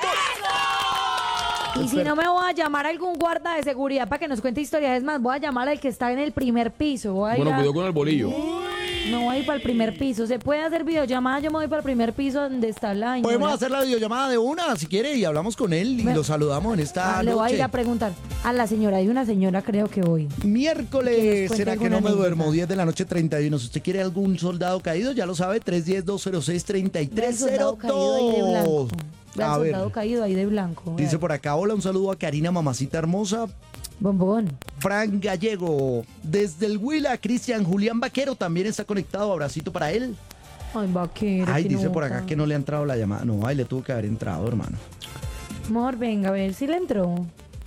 C: Y si no me voy a llamar a algún guarda de seguridad para que nos cuente historias, es más, voy a llamar al que está en el primer piso. Voy a ir
B: Bueno,
C: a-
B: cuidado con el bolillo.
C: No voy a ir para el primer piso. ¿Se puede hacer videollamada? Yo me voy para el primer piso donde está la señora.
A: Podemos hacer la videollamada de una, si quiere, y hablamos con él y
C: Bueno.
A: lo saludamos en esta
C: Ah, le voy a
A: noche.
C: ir a preguntar a la señora. Hay una señora, creo que hoy. Que
A: Miércoles,
C: nos cuente
A: será que
C: alguna
A: no me duermo,
C: anécdota.
A: diez de la noche, treinta y uno. Si usted quiere algún soldado caído, ya lo sabe, tres uno cero, dos cero seis, tres
C: Ve al
A: tres
C: soldado
A: cero
C: caído ahí de blanco.
A: dos.
C: Ve al
A: A ver,
C: soldado caído ahí de blanco.
A: dice
C: Vea.
A: por acá, hola, un saludo a Karina, mamacita hermosa.
C: Bombón.
A: Fran Gallego, desde el Huila, Cristian Julián Vaquero también está conectado, abracito para él.
C: Ay, vaquero.
A: Ay,
C: qué
A: dice por
C: nota.
A: acá que no le ha entrado la llamada. No, ay, le tuvo que haber entrado, hermano.
C: Amor, venga, a ver si le entró.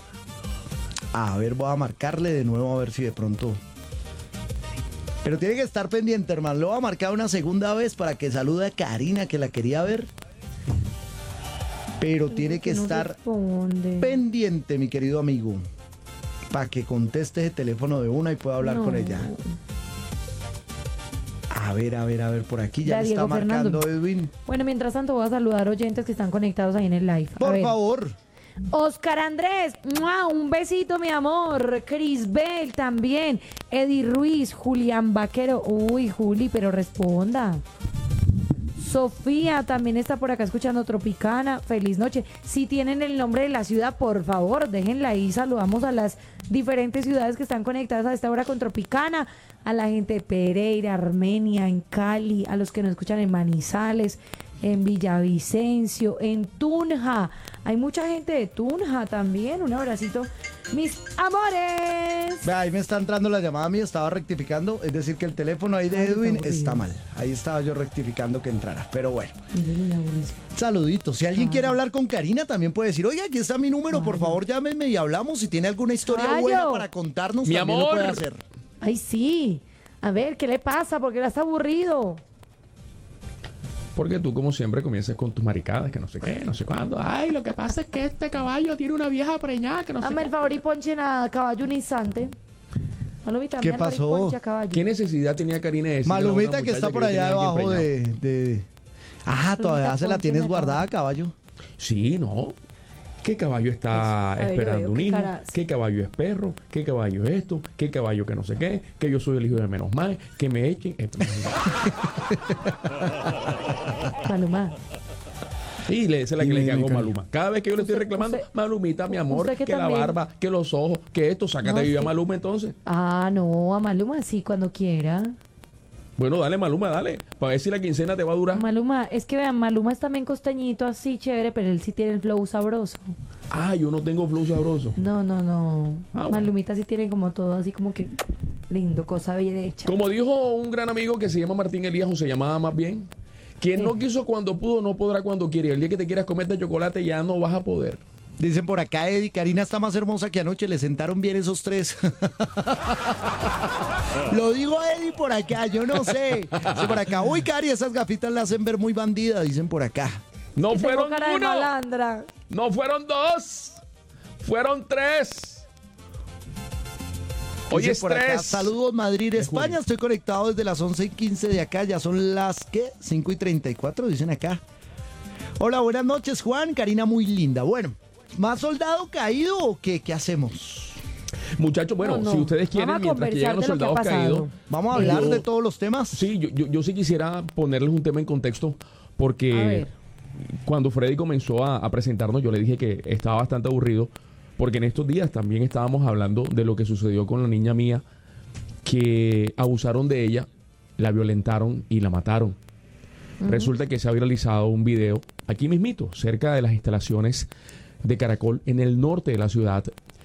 A: A ver, voy a marcarle de nuevo a ver si de pronto... Pero tiene que estar pendiente, hermano. Lo voy a marcar una segunda vez para que salude a Karina, que la quería ver. Pero tiene que
C: no
A: estar
C: responde.
A: pendiente, mi querido amigo, para que conteste el teléfono de una y pueda hablar
C: No.
A: con ella. A ver, a ver, a ver, por aquí ya
C: Ya,
A: le está
C: Diego
A: marcando
C: Fernando.
A: Edwin.
C: Bueno, mientras tanto voy a saludar oyentes que están conectados ahí en el live. A
A: Por
C: ver.
A: favor.
C: Oscar Andrés, ¡mua! Un besito, mi amor. Crisbel también. Eddie Ruiz, Julián Vaquero. Uy, Juli, pero responda. Sofía también está por acá escuchando Tropicana. Feliz noche. Si tienen el nombre de la ciudad, por favor, déjenla ahí. Saludamos a las diferentes ciudades que están conectadas a esta hora con Tropicana. A la gente de Pereira, Armenia, en Cali, a los que nos escuchan en Manizales, en Villavicencio, en Tunja. Hay mucha gente de Tunja también. Un abracito, mis amores.
A: Ve, ahí me está entrando la llamada mía, estaba rectificando. Es decir, que el teléfono ahí de
C: Ay,
A: Edwin
C: está
A: está
C: aburrido.
A: mal. Ahí estaba yo rectificando que entrara. Pero bueno,
C: Miren la aburrición.
A: saludito. Si alguien
C: Ay.
A: quiere hablar con Karina, también puede decir, oye, aquí está mi número, por
C: Ay.
A: favor, llámenme y hablamos. Si tiene alguna historia
C: Caballo.
A: buena para contarnos,
B: Mi
A: también lo
B: amor.
A: puede hacer.
C: Ay, sí. A ver, ¿qué le pasa? Porque la está aburrido.
B: Porque tú, como siempre, comienzas con tus maricadas, que no sé qué, no sé cuándo. Ay, lo que pasa es que este caballo tiene una vieja preñada, que no sé
C: Dame el
B: qué.
C: favor y ponche a caballo un instante. Malumita,
A: ¿Qué
C: dame el favor y
A: pasó?
C: ponche a caballo.
B: ¿Qué necesidad tenía Karina de decirle a la
A: Malumita
B: otra
A: que está
B: muchacha
A: por
B: yo
A: allá
B: tenía a alguien
A: debajo de,
B: preñado?
A: de... Ah, todavía se la
C: ponche
A: tienes
C: acá.
A: guardada, caballo.
B: Sí, no. ¿Qué caballo está
C: Pues, a ver, yo
B: esperando
C: veo
B: un
C: qué
B: hijo?
C: caras.
B: ¿Qué caballo es perro? ¿Qué caballo es esto? ¿Qué caballo que no sé qué? Que yo soy el hijo de menos más, que me echen. Eh,
C: Maluma.
B: Sí, le, esa es la que le
A: Dime,
B: hago
A: Karina.
B: Maluma. Cada vez que yo le estoy
C: Usted-
B: reclamando,
C: usted-
B: Malumita, mi amor,
C: usted
B: que,
C: que
B: la
C: también-
B: barba, que los ojos, que esto, sácate
C: No,
B: a vivir a
C: sí.
B: Maluma entonces.
C: Ah, no, a Maluma sí, cuando quiera.
B: Bueno, dale, Maluma, dale. Para ver si la quincena te va a durar.
C: Maluma, es que vean, Maluma es también costeñito así, chévere, pero él sí tiene el flow sabroso.
B: Ah, yo no tengo flow sabroso.
C: No, no, no.
B: Ah, bueno.
C: Malumita sí tiene como todo así como que lindo, cosa bien hecha.
B: Como dijo un gran amigo que se llama Martín Elías, o se llamaba más bien, quien no quiso cuando pudo, no podrá cuando quiere. El día que te quieras comer de chocolate ya no vas a poder.
A: Dicen por acá, Eddie, Karina está más hermosa que anoche, le sentaron bien esos tres. Lo digo a Eddie por acá, yo no sé. Dice por acá, uy, Cari, esas gafitas la hacen ver muy bandida, dicen por acá.
B: No
C: Que
B: fueron
C: tengo cara de
B: uno,
C: malandra.
B: no fueron dos, fueron tres. Hoy
A: Dice
B: es
A: por acá,
B: tres.
A: saludos Madrid, España,
B: junio.
A: estoy conectado desde las once y quince de acá, ya son las, ¿qué? cinco y treinta y cuatro, dicen acá. Hola, buenas noches, Juan, Karina muy linda. Bueno, ¿más soldado caído o qué? ¿Qué hacemos?
B: Muchachos, bueno,
C: No, no.
B: si ustedes quieren,
C: Vamos a
B: mientras que llegan los
C: conversar de lo que
B: soldados
C: ha pasado.
B: caídos.
A: ¿Vamos a hablar
B: yo-
A: de todos los temas?
B: Sí, yo, yo, yo sí quisiera ponerles un tema en contexto,
C: A
B: porque
C: ver.
B: cuando Freddy comenzó a, a presentarnos, yo le dije que estaba bastante aburrido, porque en estos días también estábamos hablando de lo que sucedió con la niña mía, que abusaron de ella, la violentaron y la mataron. Resulta que se ha viralizado un video aquí mismito, cerca de las instalaciones de Caracol, en el norte de la ciudad,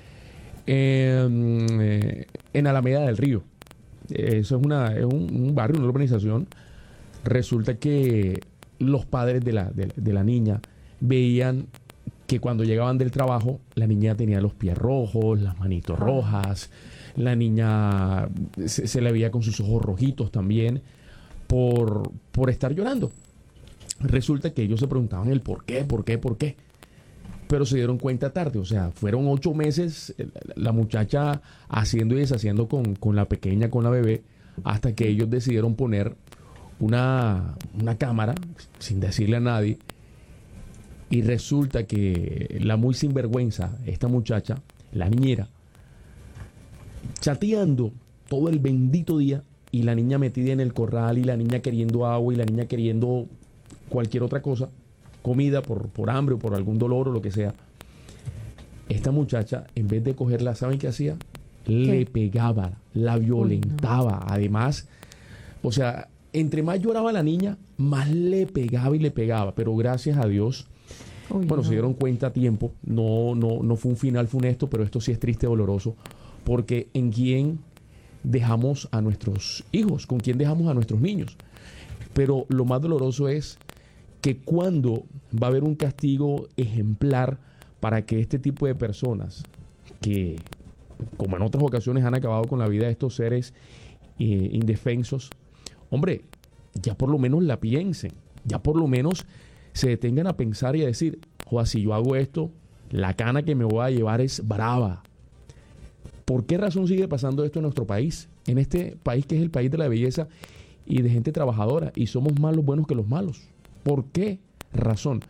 B: en, eh, en Alameda del Río. Eh, Eso es, una, es un, un barrio, una urbanización. Resulta que los padres de la, de, de la niña veían que cuando llegaban del trabajo, la niña tenía los pies rojos, las manitos
C: Ah.
B: rojas, la niña se, se le veía con sus ojos rojitos también por, por estar llorando. Resulta que ellos se preguntaban el por qué, por qué, por qué. Pero se dieron cuenta tarde, o sea, fueron ocho meses eh, la muchacha haciendo y deshaciendo con, con la pequeña, con la bebé, hasta que ellos decidieron poner una, una cámara, sin decirle a nadie, y resulta que la muy sinvergüenza, esta muchacha, la niñera, chateando todo el bendito día, y la niña metida en el corral, y la niña queriendo agua, y la niña queriendo cualquier otra cosa, comida por, por hambre o por algún dolor o lo que sea. Esta muchacha, en vez de cogerla, ¿saben qué hacía? Le pegaba, la violentaba. Además, o sea, entre más lloraba la niña, más le pegaba y le pegaba. Pero gracias a Dios,
C: Uy,
B: bueno,
C: no.
B: se dieron cuenta a tiempo. No, no, no fue un final funesto, pero esto sí es triste y doloroso. Porque ¿en quién dejamos a nuestros hijos? ¿Con quién dejamos a nuestros niños? Pero lo más doloroso es que cuando va a haber un castigo ejemplar para que este tipo de personas, que como en otras ocasiones han acabado con la vida de estos seres eh, indefensos, hombre, ya por lo menos la piensen, ya por lo menos se detengan a pensar y a decir, joder, si yo hago esto, la cana que me voy a llevar es brava. ¿Por qué razón sigue pasando esto en nuestro país? En este país que es el país de la belleza y de gente trabajadora, y somos más los buenos que los malos. ¿Por qué razón?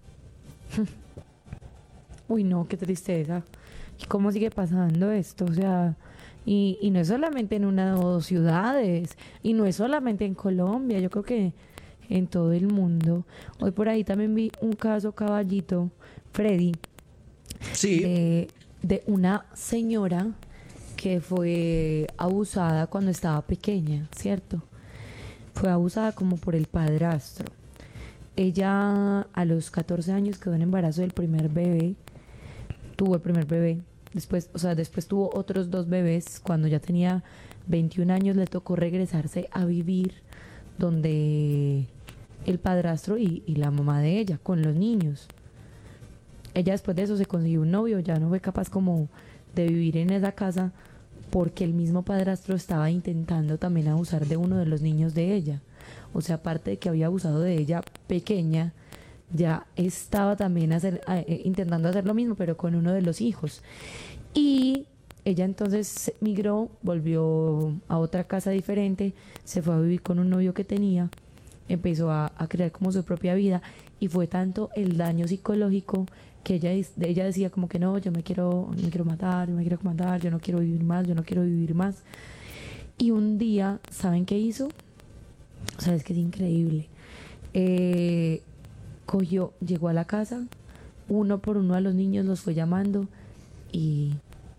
C: Uy, no, qué tristeza. ¿Y cómo sigue pasando esto? O sea, y, y no es solamente en una o dos ciudades, y no es solamente en Colombia, yo creo que en todo el mundo. Hoy por ahí también vi un caso, Caballito, Freddy,
A: Sí.
C: de, de una señora que fue abusada cuando estaba pequeña, ¿cierto? Fue abusada como por el padrastro. Ella a los catorce años quedó en embarazo del primer bebé, tuvo el primer bebé, después, o sea, después tuvo otros dos bebés. Cuando ya tenía veintiún años le tocó regresarse a vivir donde el padrastro y, y la mamá de ella, con los niños. Ella después de eso se consiguió un novio, ya no fue capaz como de vivir en esa casa porque el mismo padrastro estaba intentando también abusar de uno de los niños de ella. O sea, aparte de que había abusado de ella pequeña, ya estaba también hacer, eh, intentando hacer lo mismo, pero con uno de los hijos. Y ella entonces migró, volvió a otra casa diferente, se fue a vivir con un novio que tenía, empezó a, a crear como su propia vida, y fue tanto el daño psicológico que ella, ella decía como que no, yo me quiero, me quiero matar, yo me quiero matar, yo no quiero vivir más, yo no quiero vivir más. Y un día, ¿saben qué hizo? O sea, es que es increíble. Eh, cogió, llegó a la casa, uno por uno a los niños los fue llamando y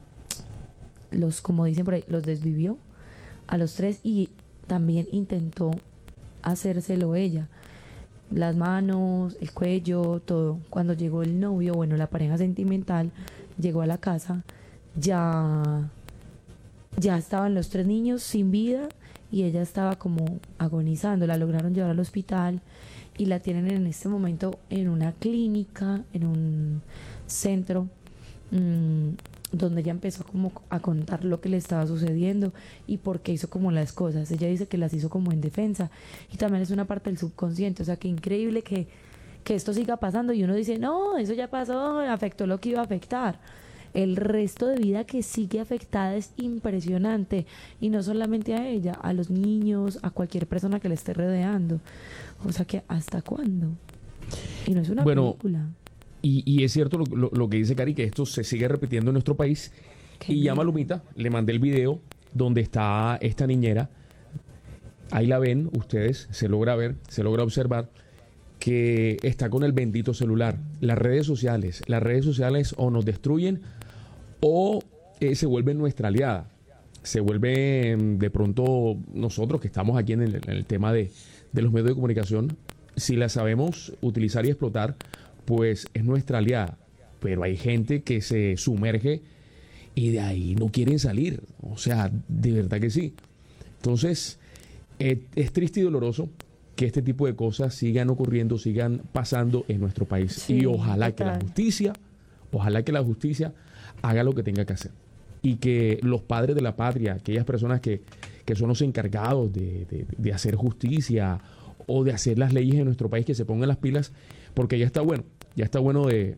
C: los, como dicen por ahí, los desvivió a los tres, y también intentó hacérselo ella. Las manos, el cuello, todo. Cuando llegó el novio, bueno, la pareja sentimental, llegó a la casa, ya, ya estaban los tres niños sin vida y ella estaba como agonizando. La lograron llevar al hospital y la tienen en este momento en una clínica, en un centro, mmm, donde ella empezó como a contar lo que le estaba sucediendo y por qué hizo como las cosas. Ella dice que las hizo como en defensa, y también es una parte del subconsciente. O sea, que increíble que, que esto siga pasando, y uno dice, no, eso ya pasó, afectó lo que iba a afectar. El resto de vida que sigue afectada es impresionante, y no solamente a ella, a los niños, a cualquier persona que le esté rodeando. O sea, que ¿hasta cuándo? Y no es una
B: bueno,
C: película.
B: Y, y es cierto lo, lo, lo que dice Cari, que esto se sigue repitiendo en nuestro país.
C: Qué
B: Y ya
C: bien.
B: Malumita, le mandé el video donde está esta niñera. Ahí la ven ustedes, se logra ver, se logra observar que está con el bendito celular. Las redes sociales, las redes sociales o nos destruyen o eh, se vuelven nuestra aliada. Se vuelven de pronto nosotros que estamos aquí en el, en el tema de, de los medios de comunicación, si las sabemos utilizar y explotar, pues es nuestra aliada. Pero hay gente que se sumerge y de ahí no quieren salir. O sea, de verdad que sí. Entonces, eh, es triste y doloroso que este tipo de cosas sigan ocurriendo, sigan pasando en nuestro país.
C: Sí,
B: y ojalá que la
C: total.
B: justicia, ojalá que la justicia haga lo que tenga que hacer. Y que los padres de la patria, aquellas personas que, que son los encargados de, de, de hacer justicia o de hacer las leyes en nuestro país, que se pongan las pilas, porque ya está bueno, ya está bueno de,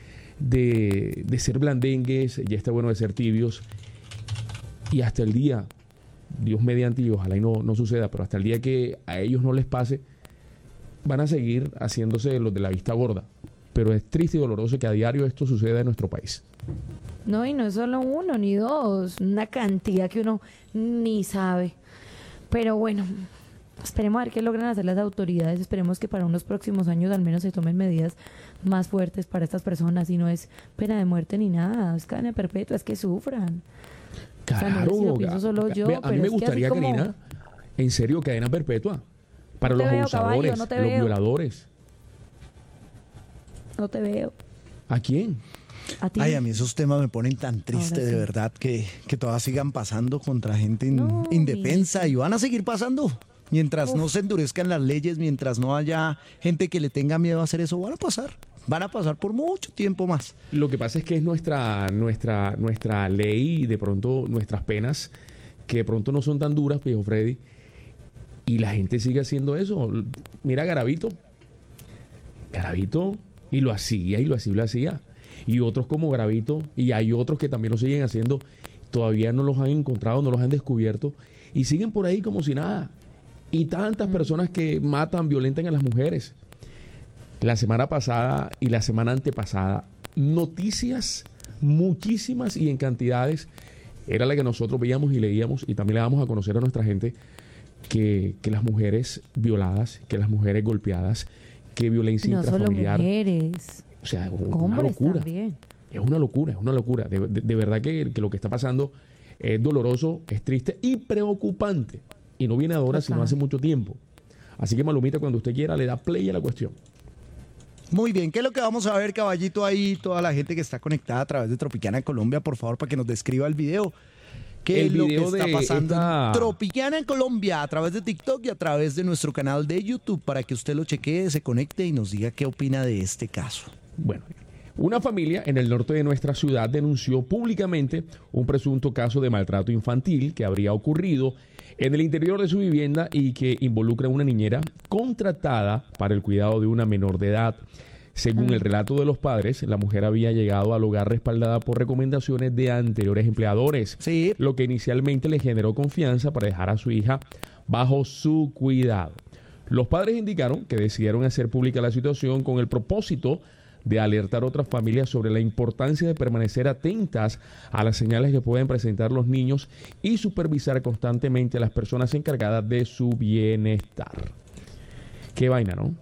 B: de, de ser blandengues, ya está bueno de ser tibios, y hasta el día, Dios mediante, y ojalá y no, no suceda, pero hasta el día que a ellos no les pase, van a seguir haciéndose los de la vista gorda. Pero es triste y doloroso que a diario esto suceda en nuestro país.
C: No, y no es solo uno ni dos, una cantidad que uno ni sabe. Pero bueno, esperemos a ver qué logran hacer las autoridades. Esperemos que para unos próximos años al menos se tomen medidas más fuertes para estas personas, y no es pena de muerte ni nada, es cadena perpetua, es que sufran. O sea, no sé si lo pienso solo yo,
B: Ve, a mí
C: pero
B: me
C: es que
B: gustaría,
C: así como-
B: Karina, en serio, cadena perpetua para
C: No te
B: los
C: veo,
B: abusadores,
C: caballo, no te
B: los
C: veo.
B: violadores.
C: No te veo.
B: ¿A quién?
C: A ti.
A: Ay, a mí esos temas me ponen tan triste,
C: Ahora
A: de
C: sí.
A: verdad, que, que todas sigan pasando contra gente in-
C: No,
A: indefensa, y van a seguir pasando. Mientras no
C: Uf.
A: se endurezcan las leyes, mientras no haya gente que le tenga miedo a hacer eso, van a pasar. Van a pasar por mucho tiempo más.
B: Lo que pasa es que es nuestra, nuestra, nuestra ley y de pronto nuestras penas, que de pronto no son tan duras, viejo Freddy, y la gente sigue haciendo eso. Mira a Garavito. Garavito, y lo hacía, y lo hacía, y lo hacía. Y otros como Garavito, y hay otros que también lo siguen haciendo, todavía no los han encontrado, no los han descubierto, y siguen por ahí como si nada. Y tantas personas que matan, violentan a las mujeres. La semana pasada y la semana antepasada, noticias muchísimas y en cantidades, era la que nosotros veíamos y leíamos, y también le damos a conocer a nuestra gente que, que las mujeres violadas, que las mujeres golpeadas, que violencia
C: Y no solo
B: intrafamiliar.
C: mujeres,
B: O sea, una
C: hombres
B: locura.
C: también.
B: Es una locura, es una locura. De, de- de verdad que, que lo que está pasando es doloroso, es triste y preocupante. Y no viene ahora, sino
C: Total.
B: hace mucho tiempo. Así que, Malumita, cuando usted quiera, le da play a la cuestión.
A: Muy bien, ¿qué es lo que vamos a ver, caballito, ahí? Toda la gente que está conectada a través de Tropicana Colombia, por favor, para que nos describa el video. ¿Qué
B: El
A: es lo que
B: video
A: está
B: de
A: pasando
B: esta-
A: en Tropicana en Colombia a través de TikTok y a través de nuestro canal de YouTube para que usted lo chequee, se conecte y nos diga qué opina de este caso?
B: Bueno, una familia en el norte de nuestra ciudad denunció públicamente un presunto caso de maltrato infantil que habría ocurrido en el interior de su vivienda y que involucra a una niñera contratada para el cuidado de una menor de edad. Según el relato de los padres, la mujer había llegado al hogar respaldada por recomendaciones de anteriores empleadores,
A: Sí.
B: lo que inicialmente le generó confianza para dejar a su hija bajo su cuidado. Los padres indicaron que decidieron hacer pública la situación con el propósito de alertar a otras familias sobre la importancia de permanecer atentas a las señales que pueden presentar los niños y supervisar constantemente a las personas encargadas de su bienestar. Qué vaina, ¿no?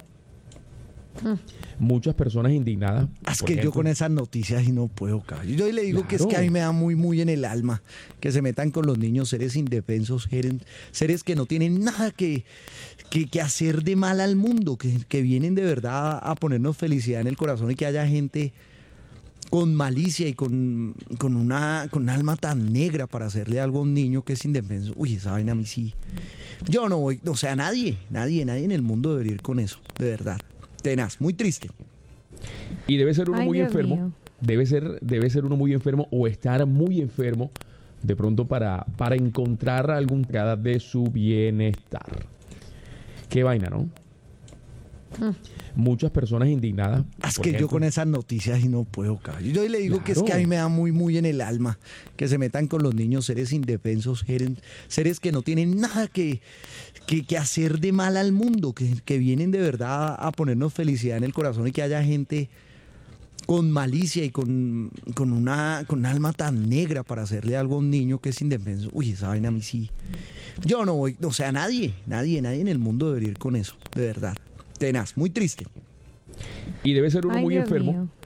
B: Muchas personas indignadas.
A: Es
B: por
A: que yo
B: ejemplo,
A: con esas noticias y no puedo, caballo. Yo le digo que es que a mí
B: Claro.
A: me da muy, muy en el alma que se metan con los niños, seres indefensos, seres, seres que no tienen nada que, que, que hacer de mal al mundo, que, que vienen de verdad a ponernos felicidad en el corazón y que haya gente con malicia y con, con, una, con un alma tan negra para hacerle algo a un niño que es indefenso. Uy, esa vaina a mí sí. Yo no voy, o sea, nadie, nadie, nadie en el mundo debería ir con eso, de verdad. Tenaz, muy triste.
B: Y debe ser uno
C: Ay,
B: muy
C: Dios
B: enfermo.
C: mío.
B: Debe ser, debe ser uno muy enfermo o estar muy enfermo de pronto para, para encontrar algún cada de su bienestar. Qué vaina, ¿no? Muchas personas indignadas.
A: Es
B: por
A: que yo
B: ejemplo,
A: con esas noticias y no puedo, caballo. Yo le digo que es que a
B: Claro.
A: mí me da muy, muy en el alma que se metan con los niños, seres indefensos, seres, seres que no tienen nada que, que, que hacer de mal al mundo, que, que vienen de verdad a ponernos felicidad en el corazón y que haya gente con malicia y con, con, una, con un alma tan negra para hacerle algo a un niño que es indefenso. Uy, esa vaina a mí sí. Yo no voy, o sea, nadie, nadie, nadie en el mundo debería ir con eso, de verdad. Tenaz, muy triste.
B: Y debe ser uno
C: Ay,
B: muy
C: Dios
B: enfermo.
C: mío.